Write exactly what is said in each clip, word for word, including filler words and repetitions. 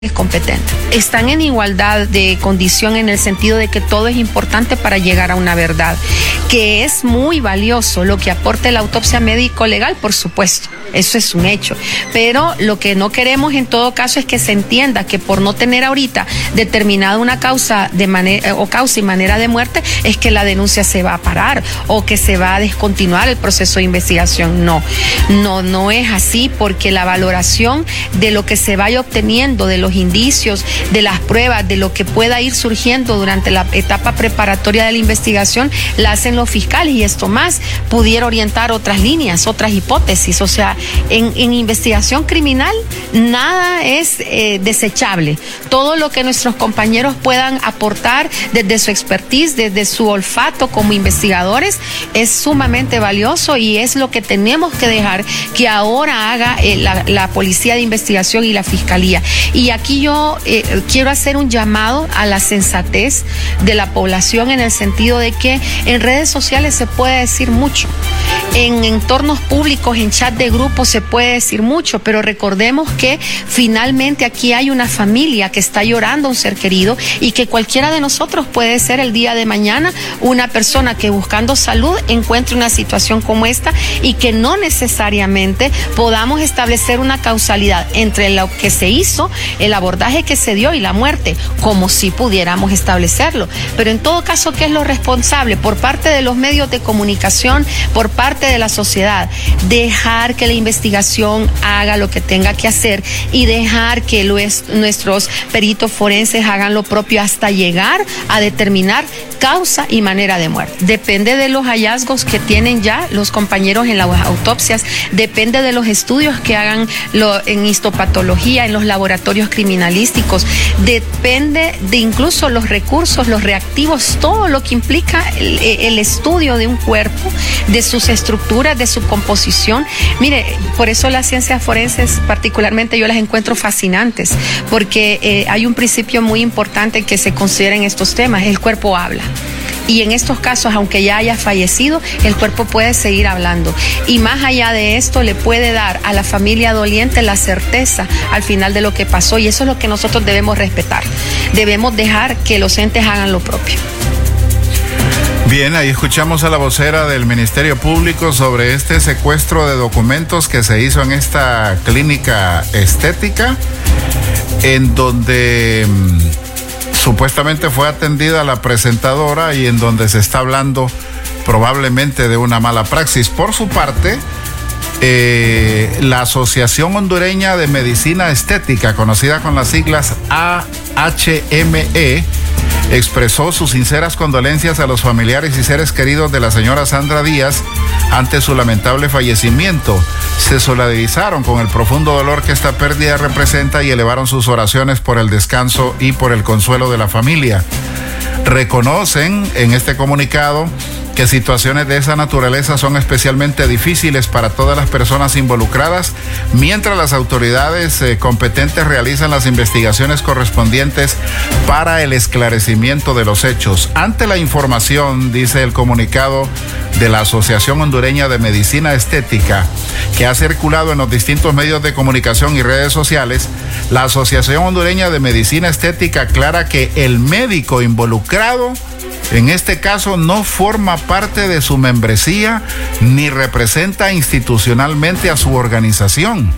es competente. Están en igualdad de condición en el sentido de que todo es importante para llegar a una verdad, que es muy valioso lo que aporte la autopsia médico-legal, por supuesto, eso es un hecho, pero lo que no queremos en todo caso es que se entienda que por no tener ahorita determinada una causa de manera o causa y manera de muerte es que la denuncia se va a parar o que se va a descontinuar el proceso de investigación. No, no, no es así, porque la valoración de lo que se vaya obteniendo, de los indicios, de las pruebas, de lo que pueda ir surgiendo durante la etapa preparatoria de la investigación, la hacen los fiscales, y esto más pudiera orientar otras líneas, otras hipótesis. O sea, en, en investigación criminal nada es eh, desechable. Todo lo que nuestros compañeros puedan aportar desde su expertise, desde su olfato como investigadores, es sumamente valioso, y es lo que tenemos que dejar que ahora haga eh, la, la Policía de Investigación y la Fiscalía. Y aquí yo eh, quiero hacer un llamado a la sensatez de la población, en el sentido de que en redes sociales se puede decir mucho, en entornos públicos, en chat de grupos se puede decir mucho, pero recordemos que finalmente aquí hay una familia que está llorando a un ser querido, y que cualquiera de nosotros puede ser el día de mañana una persona que, buscando salud, encuentre una situación como esta, y que no necesariamente podamos establecer una causalidad entre lo que se hizo, el abordaje que se dio y la muerte, como si pudiéramos establecerlo. Pero en todo caso, ¿qué es lo responsable por parte de los medios de comunicación, por parte de la sociedad? Dejar que la investigación haga lo que tenga que hacer, y dejar que los, nuestros peritos forenses hagan lo propio hasta llegar a determinar causa y manera de muerte. Depende de los hallazgos que tienen ya los compañeros en las autopsias, depende de los estudios que hagan lo, en histopatología, en los laboratorios criminalísticos, depende de incluso los recursos, los reactivos, todo lo que implica el, el estudio de un cuerpo, de sus estructuras, de su composición. Mire, por eso las ciencias forenses particularmente yo las encuentro fascinantes, porque eh, hay un principio muy importante que se considera en estos temas: el cuerpo habla. Y en estos casos, aunque ya haya fallecido, el cuerpo puede seguir hablando. Y más allá de esto, le puede dar a la familia doliente la certeza al final de lo que pasó. Y eso es lo que nosotros debemos respetar. Debemos dejar que los entes hagan lo propio. Bien, ahí escuchamos a la vocera del Ministerio Público sobre este secuestro de documentos que se hizo en esta clínica estética, en donde supuestamente fue atendida la presentadora, y en donde se está hablando probablemente de una mala praxis. Por su parte, eh, la Asociación Hondureña de Medicina Estética, conocida con las siglas A H M E, expresó sus sinceras condolencias a los familiares y seres queridos de la señora Sandra Díaz ante su lamentable fallecimiento. Se solidarizaron con el profundo dolor que esta pérdida representa y elevaron sus oraciones por el descanso y por el consuelo de la familia. Reconocen en este comunicado que situaciones de esa naturaleza son especialmente difíciles para todas las personas involucradas, mientras las autoridades eh, competentes realizan las investigaciones correspondientes para el esclarecimiento de los hechos. Ante la información, dice el comunicado de la Asociación Hondureña de Medicina Estética, que ha circulado en los distintos medios de comunicación y redes sociales, la Asociación Hondureña de Medicina Estética aclara que el médico involucrado en este caso no forma parte de su membresía ni representa institucionalmente a su organización.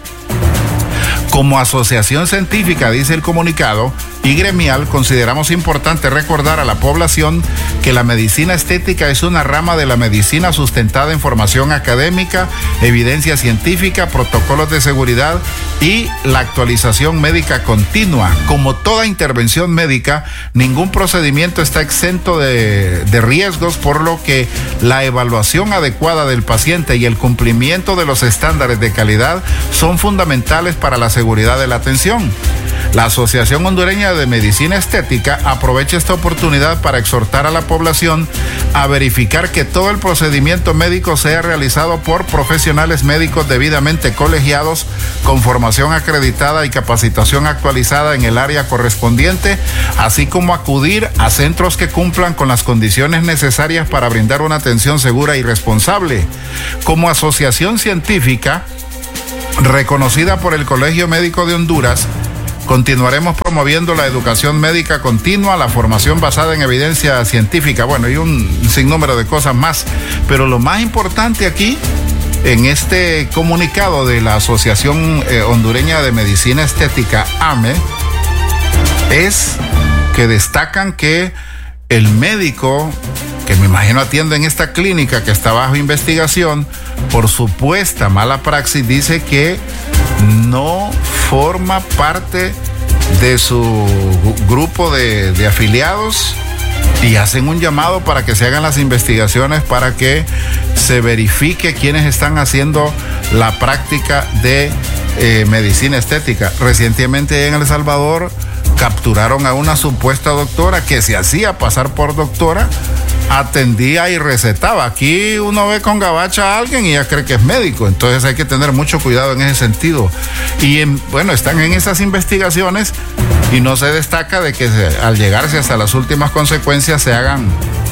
Como asociación científica, dice el comunicado, y gremial, consideramos importante recordar a la población que la medicina estética es una rama de la medicina sustentada en formación académica, evidencia científica, protocolos de seguridad y la actualización médica continua. Como toda intervención médica, ningún procedimiento está exento de, de riesgos, por lo que la evaluación adecuada del paciente y el cumplimiento de los estándares de calidad son fundamentales para la seguridad de la atención. La Asociación Hondureña de Medicina Estética aprovecha esta oportunidad para exhortar a la población a verificar que todo el procedimiento médico sea realizado por profesionales médicos debidamente colegiados, con formación acreditada y capacitación actualizada en el área correspondiente, así como acudir a centros que cumplan con las condiciones necesarias para brindar una atención segura y responsable. Como asociación científica reconocida por el Colegio Médico de Honduras, Continuaremos promoviendo la educación médica continua, la formación basada en evidencia científica, bueno, y un sinnúmero de cosas más. Pero lo más importante aquí, en este comunicado de la Asociación eh, Hondureña de Medicina Estética, A M E, es que destacan que el médico, que me imagino atiende en esta clínica que está bajo investigación por supuesta mala praxis, dice que no forma parte de su grupo de, de afiliados, y hacen un llamado para que se hagan las investigaciones para que se verifique quiénes están haciendo la práctica de eh, medicina estética. Recientemente en El Salvador capturaron a una supuesta doctora que se hacía pasar por doctora, atendía y recetaba. Aquí uno ve con gabacha a alguien y ya cree que es médico, entonces hay que tener mucho cuidado en ese sentido. Y en, bueno, están en esas investigaciones y no se destaca de que se, al llegarse hasta las últimas consecuencias se hagan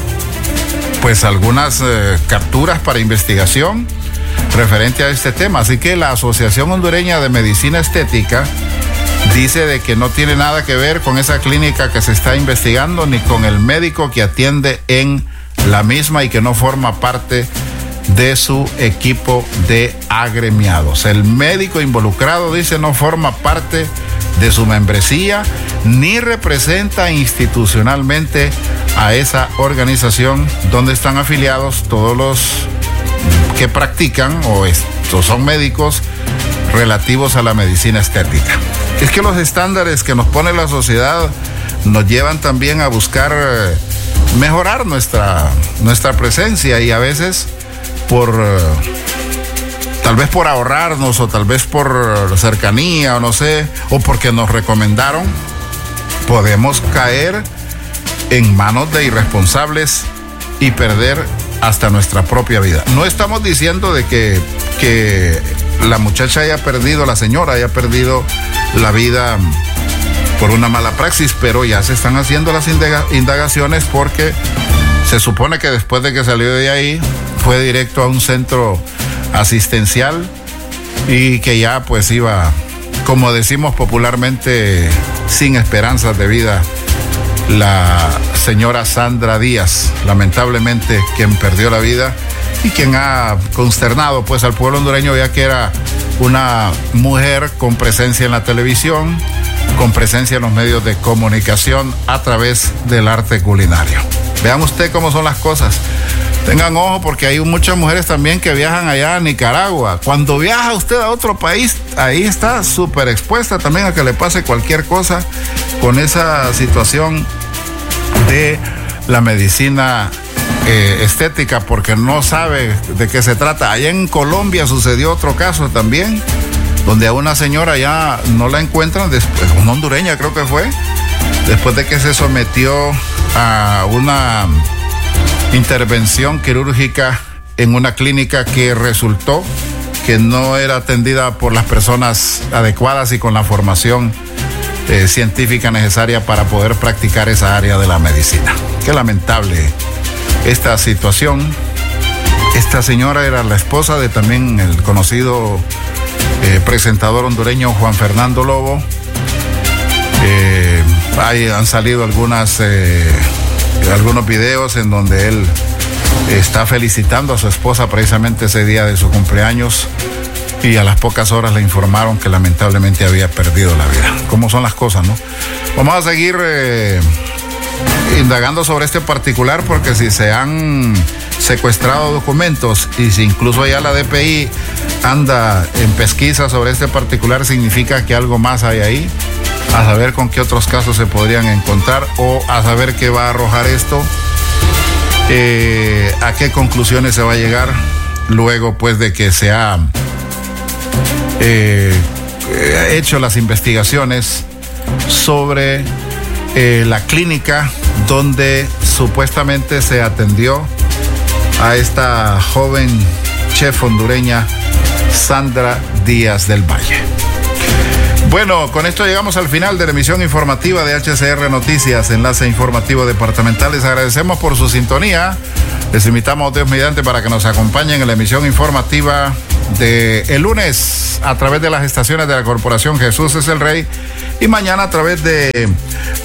pues algunas eh, capturas para investigación referente a este tema. Así que la Asociación Hondureña de Medicina Estética dice de que no tiene nada que ver con esa clínica que se está investigando ni con el médico que atiende en la misma y que no forma parte de su equipo de agremiados. El médico involucrado, dice, no forma parte de su membresía ni representa institucionalmente a esa organización donde están afiliados todos los que practican o estos son médicos relativos a la medicina estética. Es que los estándares que nos pone la sociedad nos llevan también a buscar mejorar nuestra, nuestra presencia, y a veces por tal vez por ahorrarnos o tal vez por cercanía o no sé, o porque nos recomendaron, podemos caer en manos de irresponsables y perder hasta nuestra propia vida. No estamos diciendo de que, que la muchacha haya perdido, la señora haya perdido la vida por una mala praxis, pero ya se están haciendo las indagaciones porque se supone que después de que salió de ahí fue directo a un centro asistencial y que ya pues iba, como decimos popularmente, sin esperanzas de vida, la señora Sandra Díaz, lamentablemente, quien perdió la vida y quien ha consternado pues al pueblo hondureño, ya que era una mujer con presencia en la televisión, con presencia en los medios de comunicación a través del arte culinario. Vean usted cómo son las cosas. Tengan ojo porque hay muchas mujeres también que viajan allá a Nicaragua. Cuando viaja usted a otro país, ahí está súper expuesta también a que le pase cualquier cosa con esa situación de la medicina eh, estética, porque no sabe de qué se trata. Allá en Colombia sucedió otro caso también, donde a una señora ya no la encuentran, después, una hondureña creo que fue, después de que se sometió a una intervención quirúrgica en una clínica que resultó que no era atendida por las personas adecuadas y con la formación eh, científica necesaria para poder practicar esa área de la medicina. Qué lamentable esta situación. Esta señora era la esposa de también el conocido eh, presentador hondureño Juan Fernando Lobo. Eh, ahí han salido algunas eh, algunos videos en donde él está felicitando a su esposa precisamente ese día de su cumpleaños, y a las pocas horas le informaron que lamentablemente había perdido la vida. ¿Cómo son las cosas, no? Vamos a seguir eh, indagando sobre este particular, porque si se han secuestrado documentos y si incluso ya la D P I anda en pesquisa sobre este particular, significa que algo más hay ahí. A saber con qué otros casos se podrían encontrar, o a saber qué va a arrojar esto, eh, a qué conclusiones se va a llegar luego pues de que se ha eh, hecho las investigaciones sobre eh, la clínica donde supuestamente se atendió a esta joven chef hondureña Sandra Díaz del Valle. Bueno, con esto llegamos al final de la emisión informativa de H C R Noticias, enlace informativo departamental. Les agradecemos por su sintonía. Les invitamos, Dios mediante, para que nos acompañen en la emisión informativa de el lunes a través de las estaciones de la Corporación Jesús es el Rey y mañana a través de